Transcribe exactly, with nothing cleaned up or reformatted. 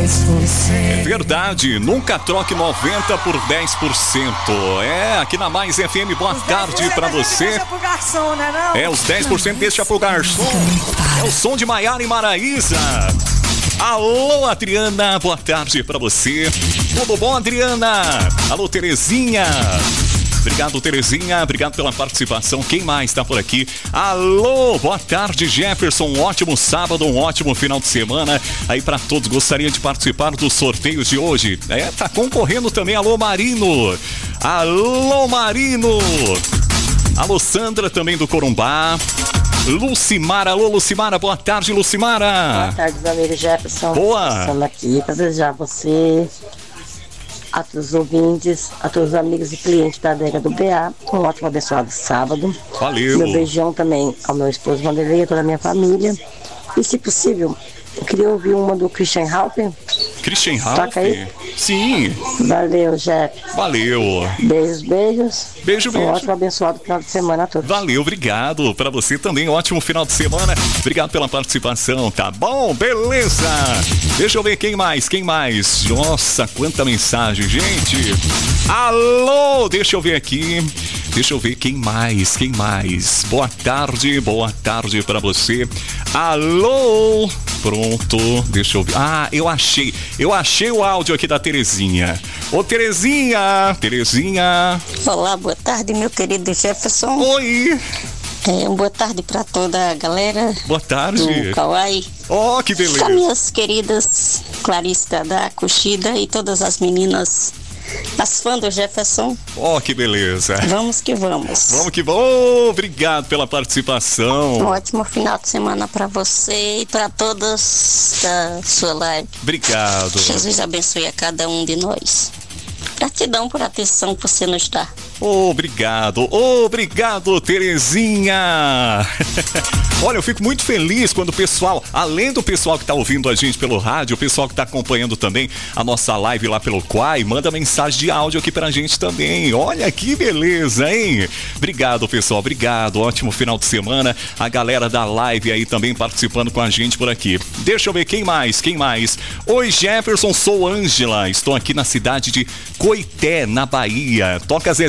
É verdade, nunca troque noventa por dez por cento. É, aqui na Mais F M, boa tarde pra você. Deixa pro garçom, né não? É, os dez por cento deixa pro garçom. É o som de Maiara e Maraísa. Alô, Adriana, boa tarde pra você. Tudo bom, Adriana? Alô, Terezinha. Obrigado, Terezinha. Obrigado pela participação. Quem mais tá por aqui? Alô, boa tarde, Jefferson. Um ótimo sábado, um ótimo final de semana aí pra todos. Gostaria de participar dos sorteios de hoje. É, tá concorrendo também. Alô, Marino. Alô, Marino. Alô, Sandra, também do Corumbá. Lucimara, alô, Lucimara, boa tarde, Lucimara. Boa tarde, meu amigo Jefferson. Boa. Estamos aqui para desejar a você, a todos os ouvintes, a todos os amigos e clientes da adega do B A, um ótimo abençoado sábado. Valeu. Meu beijão também ao meu esposo Vanderlei, a toda a minha família. E se possível, eu queria ouvir uma do Christian Halper. Christian Halper? Toca aí? Sim. Valeu, Jeff. Valeu. Beijos, beijos. Beijo, beijo. Um ótimo abençoado final de semana a todos. Valeu, obrigado. Pra você também, ótimo final de semana. Obrigado pela participação, tá bom? Beleza. Deixa eu ver quem mais, quem mais. Nossa, quanta mensagem, gente. Alô, deixa eu ver aqui. Deixa eu ver quem mais, quem mais. Boa tarde, boa tarde pra você. Alô. Pronto, deixa eu ver. Ah, eu achei, eu achei o áudio aqui da Terezinha. Ô, Terezinha, Terezinha. Olá, boa tarde, meu querido Jefferson. Oi. É, boa tarde pra toda a galera. Boa tarde. Do Kauai. Oh, que beleza. As minhas queridas Clarice da Cuxida e todas as meninas, as fãs do Jefferson. Oh, que beleza. Vamos que vamos. Vamos que vamos. Oh, obrigado pela participação. Um ótimo final de semana pra você e pra todos da sua live. Obrigado. Jesus abençoe a cada um de nós. Gratidão por atenção que você nos dá. Obrigado, obrigado, Terezinha. Olha, eu fico muito feliz quando o pessoal, além do pessoal que está ouvindo a gente pelo rádio, o pessoal que está acompanhando também a nossa live lá pelo Quai, manda mensagem de áudio aqui pra gente também. Olha que beleza, hein? Obrigado, pessoal, obrigado. Ótimo final de semana. A galera da live aí também participando com a gente por aqui. Deixa eu ver quem mais, quem mais. Oi, Jefferson, sou Ângela. Estou aqui na cidade de Coité, na Bahia. Toca Zé